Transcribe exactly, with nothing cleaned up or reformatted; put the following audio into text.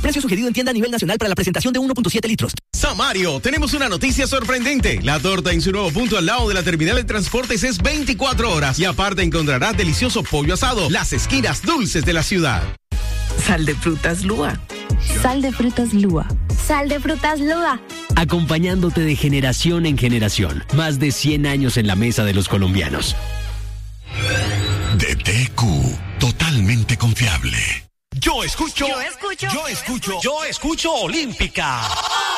Precio sugerido en tienda a nivel nacional para la presentación de uno punto siete litros. Samario, tenemos una noticia sorprendente. La torta en su nuevo punto al lado de la terminal de transportes es veinticuatro horas y aparte encontrarás delicioso pollo asado, las esquinas dulces de la ciudad. Sal de frutas Lua. Sal de frutas Lua. Sal de frutas Lua. Acompañándote de generación en generación. Más de cien años en la mesa de los colombianos. D T Q, totalmente confiable. Yo escucho. Yo escucho. Yo escucho. Yo escucho Olímpica.